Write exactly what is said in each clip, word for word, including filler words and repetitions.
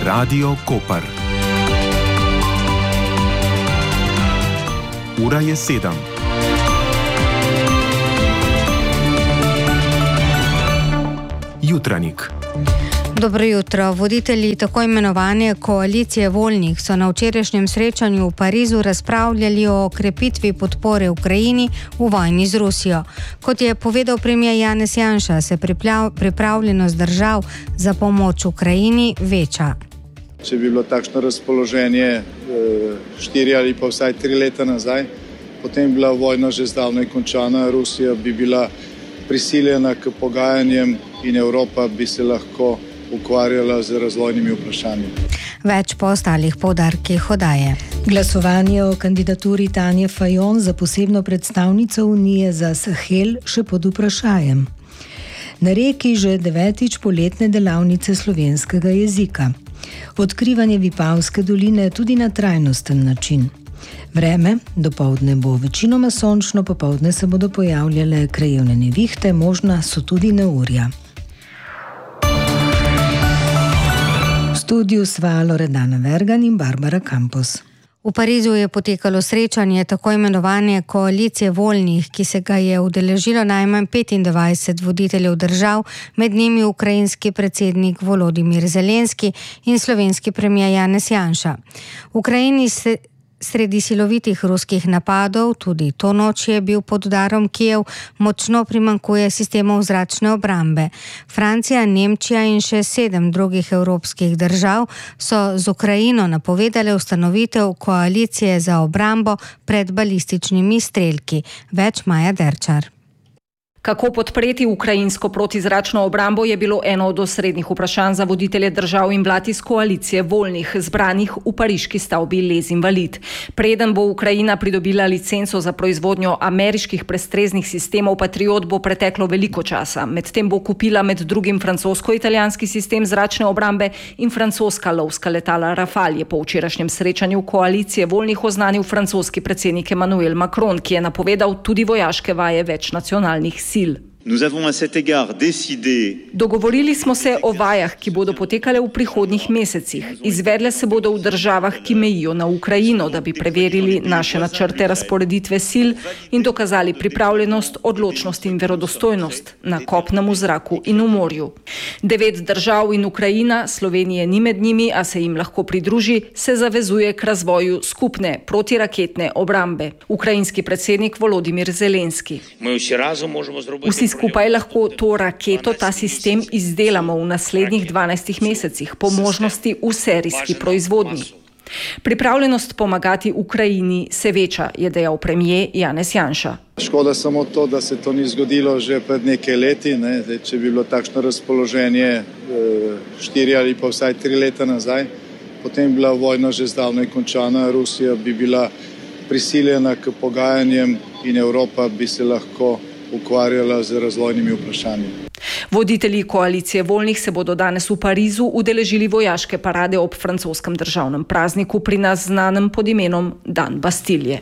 Radio Koper. Ura je sedem. Jutranik. Dobro jutro. Voditelji tako imenovane koalicije voljnih so na včerajšnjem srečanju v Parizu razpravljali o krepitvi podpore Ukrajini v vojni z Rusijo. Kot je povedal premier Janez Janša, se pripravljenost držav za pomoč Ukrajini veča. Če bi bilo takšno razpoloženje štiri ali pa vsaj tri leta nazaj, potem bi bila vojna že zdavnaj končana, Rusija bi bila prisiljena k pogajanjem in Evropa bi se lahko ukvarjala z razvojnimi vprašanji. Več po ostalih poudarkih oddaje. Glasovanje o kandidaturi Tanje Fajon za posebno predstavnico Unije za Sahel še pod vprašajem. Na Reki že devetič poletne delavnice slovenskega jezika. Odkrivanje Vipavske doline tudi na trajnosten način. Vreme, dopoldne bo večinoma sončno, popoldne se bodo pojavljale krajevne nevihte, možna so tudi neurja. V studiu sva Loredana Vergan in Barbara Campos. V Parizu je potekalo srečanje tako imenovane koalicije voljnih, ki se ga je udeležilo najmanj petindvajset voditeljev držav, med njimi ukrajinski predsednik Volodimir Zelenski in slovenski premier Janez Janša. V Ukrajini se sredi silovitih ruskih napadov, tudi to noč je bil pod udarom Kijev, močno primanjkuje sistemov zračne obrambe. Francija, Nemčija in še sedem drugih evropskih držav so z Ukrajino napovedale ustanovitev koalicije za obrambo pred balističnimi strelki. Več Maja Derčar. Kako podpreti ukrajinsko protizračno obrambo je bilo eno od osrednjih vprašanj za voditelje držav in vlad iz koalicije voljnih, zbranih v pariški stavbi Les Invalides. Preden bo Ukrajina pridobila licenco za proizvodnjo ameriških prestreznih sistemov Patriot, bo preteklo veliko časa. Medtem bo kupila med drugim francosko-italijanski sistem zračne obrambe in francoska lovska letala Rafale, je po včerajšnjem srečanju koalicije voljnih oznanil francoski predsednik Emmanuel Macron, ki je napovedal tudi vojaške vaje večnacionalnih sil. Nous avons à cet égard décidé. Dogovorili smo se o vajah, ki bodo potekale v prihodnjih mesecih. Izvedle se bodo v državah, ki mejijo na Ukrajino, da bi preverili naše načrte razporeditve sil in dokazali pripravljenost, odločnost in verodostojnost na kopnem, v zraku in v morju. Devet držav in Ukrajina, Slovenije ni med njimi, a se jim lahko pridruži, se zavezuje k razvoju skupne protiraketne obrambe. Ukrajinski predsednik Volodimir Zelenski. Vsi skupaj lahko to raketo, ta sistem izdelamo v naslednjih dvanajstih mesecih, po možnosti v serijski proizvodnji. Pripravljenost pomagati Ukrajini se veča, je dejal premier Janez Janša. Škoda samo to, da se to ni zgodilo že pred nekaj leti. Ne? Zdaj, če bi bilo takšno razpoloženje štiri ali pa vsaj tri leta nazaj, potem bi bila vojna že zdavnaj končana, Rusija bi bila prisiljena k pogajanjem in Evropa bi se lahko ukvarjala z razvojnimi vprašanji. Voditelji koalicije voljnih se bodo danes v Parizu udeležili vojaške parade ob francoskem državnem prazniku, pri nas znanem pod imenom Dan Bastilje.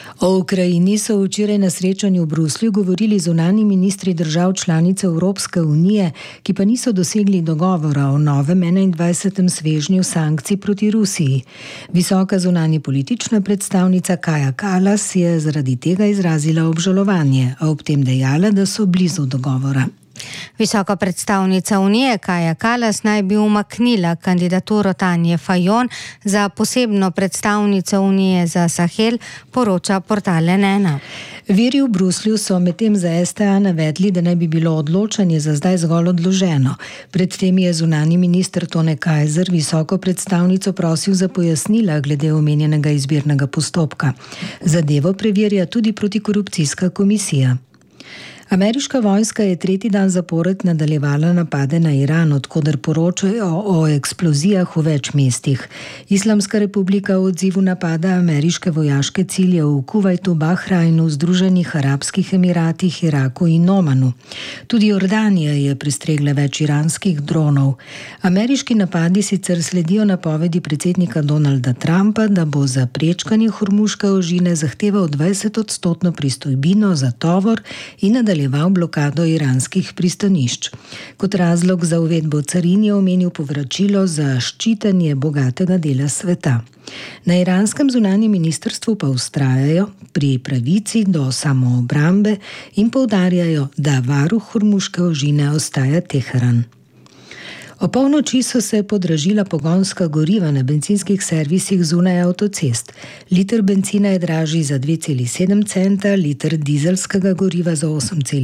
O Ukrajini so včeraj na srečanju v Bruslju govorili zunanji ministri držav članice Evropske unije, ki pa niso dosegli dogovora o novem enaindvajsetem svežnju sankcij proti Rusiji. Visoka zunanje politična predstavnica Kaja Kallas je zaradi tega izrazila obžalovanje, a ob tem dejala, da so blizu dogovora. Visoka predstavnica Unije Kaja Kallas naj bi umaknila kandidaturo Tanje Fajon za posebno predstavnico Unije za Sahel, poroča portal N ena. Viri v Bruslju so medtem za S T A navedli, da naj bi bilo odločanje za zdaj zgolj odloženo. Predtem je zunanji minister Tone Kajzer visoko predstavnico prosil za pojasnila glede omenjenega izbirnega postopka. Zadevo preverja tudi protikorupcijska komisija. Ameriška vojska je tretji dan zapored nadaljevala napade na Iran, od koder poročajo o eksplozijah v več mestih. Islamska republika v odzivu napada ameriške vojaške cilje v Kuvajtu, Bahrajnu, Združenih arabskih emiratih, Iraku in Omanu. Tudi Jordanija je prestregla več iranskih dronov. Ameriški napadi sicer sledijo napovedi predsednika Donalda Trumpa, da bo za prečkanje Hormuške ožine zahteval dvajset odstotno pristojbino za tovor in nadaljevanje nadaljeval blokado iranskih pristanišč. Kot razlog za uvedbo carin je omenil povračilo za ščitenje bogatega dela sveta. Na iranskem zunanjem ministrstvu pa vztrajajo pri pravici do samoobrambe in poudarjajo, da varuh Hormuške ožine ostaja Teheran. O polnoči so se podražila pogonska goriva na bencinskih servisih zunaj avtocest. Liter bencina je dražji za dve celi sedem centa, liter dizelskega goriva za osem celi